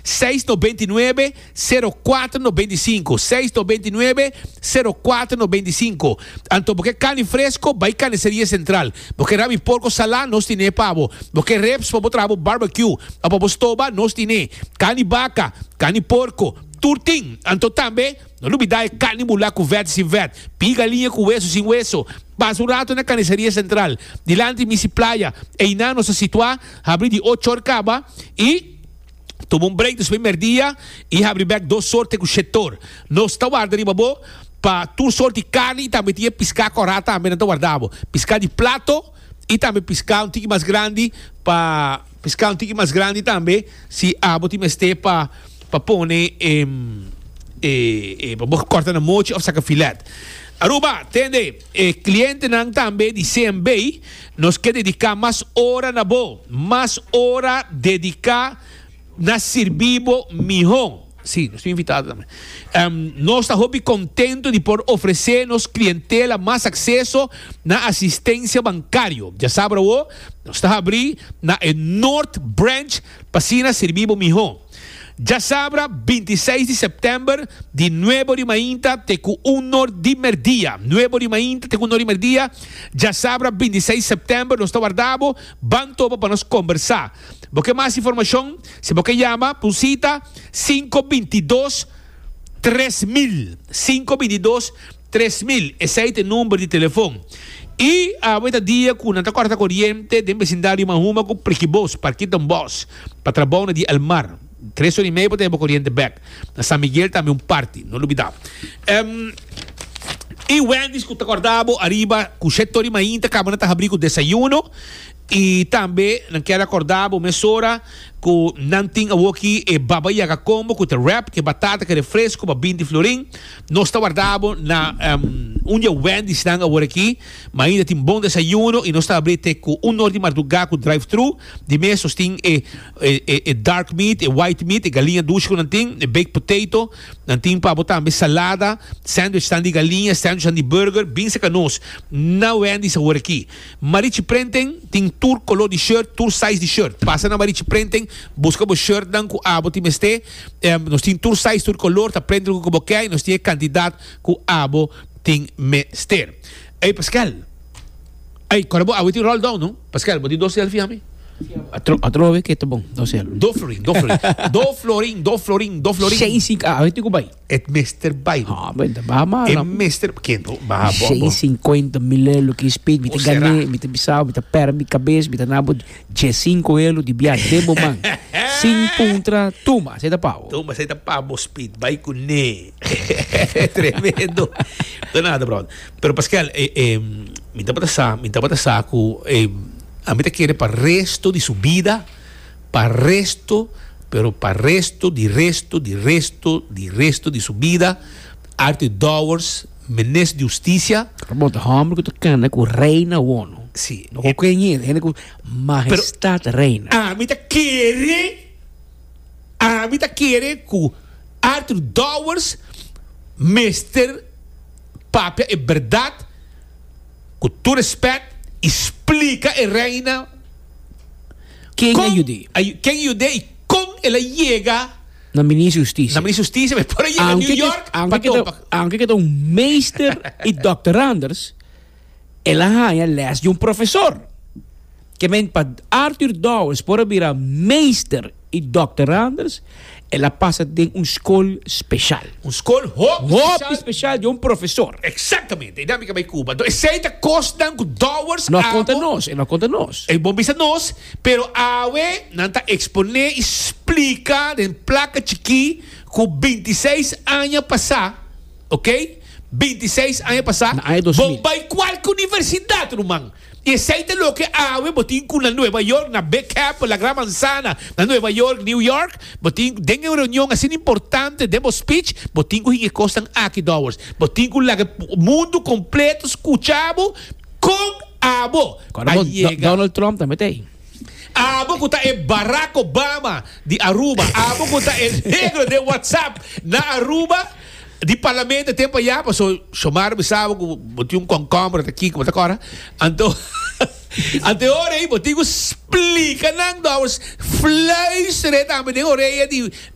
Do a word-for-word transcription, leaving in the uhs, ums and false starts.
seis nove nove, zero quatro nove cinco. seis nove nove, zero quatro nove cinco. Anto, porque carne fresco, vai carniceria central. Porque rabi porco salá, nós tine pavo. Porque reps, para trabo barbecue. A para stoba, nós tine. Carne vaca, carne porco. Turtim, anto também, não olvidar carne mulá com vet sem vet, pigalinha com hueso sem hueso, basurato na carniceria central, dilante de Missy Playa, e na nos situar, abrir de oito horas caba, e tomar um break do primeiro dia, e abrir back duas sortes com setor. Nós está guardando, babo, para tu sorte de carne, e também tinha piscar corata, também não está guardado. Piscar de plato, e também piscar um tique mais grande, para piscar um tique mais grande também, se a botim este para para pôr eh, eh, eh, para cortar na mochi ou saca filete. Aruba, entende? Eh, cliente nang também de C M B, nós quer dedicar mais hora na bo, mais hora dedicar na servibo mijão. Sim, nós estamos invitados também. Um, nós estamos contentos de por oferecer nos clientela mais acesso na assistência bancária. Já sabe, nós estamos abrindo na North Branch para servibo mijão. Já sabra, vinte e seis de setembro, de nove de mainta, te com um de merdia. nove de mainta, te com um de merdia. Já sabra, vinte e seis de setembro, nós estamos guardando, van topa para nós conversar. Porque mais informação, se você chama, pulsita cinco dois dois, três mil. cinco dois dois, três mil. Esse é o número de telefone. E a uh, dia com a corta corrente de vecindário Mahuma com Priquibos, Parquito Boss, para trabalhar de Almar. Três horas e meia podemos corrente back. Na San Miguel também um party, não olvidar. Um, e o Wendy's que te acordava, arriba, com sete horas e meia, acaba de abrir com desayuno. E também, não quero acordar, uma hora, com não tem aqui e babayaga combo, com o wrap, que é batata, que é refresco, para vinte florim. Nós estamos guardando na um, onde o Wendy's está agora aqui, mas ainda tem bom desayuno, e nós estamos abrindo com um hora de madrugada com drive-thru. De mês, nós temos e, e, e, e dark meat, e white meat, e galinha ducha, não tem, e baked potato, não tem para botar também salada, sandwich de galinha, sandwich de burger, bem seca nós. Na Wendy's agora aqui. Marichi Prenten, tem tour color de shirt, tour size de shirt. Passa na Marichi Prenten, busca o shirt dan com abo timeste, um, nós tem tour size, tour color, tá prendendo com o boquei, nós tem candidato com abo timeste. Ei, Pascal. Ei, corabo, abo tem roll down, não? Pascal, vou te doce alfi a mim. A trove que tá bom, doce alfi. Do florin, do florin, do florin, do florin, do florin. Seis cinco, ah, eu vai. É mister Biden. Ah, bem, tá mal. É mister Quem? Bah, bom. seis cinquenta mil que speed, me te ganhei, me te bisau, me te perna, me cabeça, me te nabo de cinco elo de viagem, demo man. Sin puntra, tuma, você tá pau. Tuma, você tá pau, speed, vai com ne. Tremendo. Não nada, brother. Pero Pascal, eh, eh, me dá para sa, me dá para saco, eh, a mí te quiere para resto de su vida, para resto, pero para resto, de resto, de resto, de resto de su vida, Arthur Dowers, Ministro de Justicia. Como te homem que tu cana com reina ono. Sí. No con quem é, com majestad reina. A mí te quiere, a mí te quiere com Arthur Dowers, mister Papia, é verdade, com tu respeito, explica a reina quem ajude quem ajude e como ela chega na ministra de Justiça na ministra de Justiça, mas por aí em New York aunque que é um meester e doutor Anders ela é les de um professor que vem para Arthur Dowers por virar meester e doutor Anders ela passa de uma escola especial. Uma escola hop especial. especial de um professor. Exatamente. Dinâmica vai Cuba. Então, essa costa com Dowers. Não conta nós, não conta nós. É bom pensar nós, pero a we não está exponer, explica em placa chiqui com vinte e seis anos passar, ok? vinte e seis anos passar. Bom, vai qualquer universidade, irmão. E aceita lo que awe botín com na Nova York, na Backup, na Gran Manzana, na Nova York, New York, botín tem uma reunião assim importante, demo speech, botín com que custam aqui dólares, botín com o mundo completo escuchado com abo. Donald Trump também tem. Abo que tá é Barack Obama de Aruba, abo que tá é negro de WhatsApp na Aruba. De parlamento tempo já passou chamar me sabe que botou um concombre aqui como tá agora então até hora aí botou explica não dá os flash também de orelha de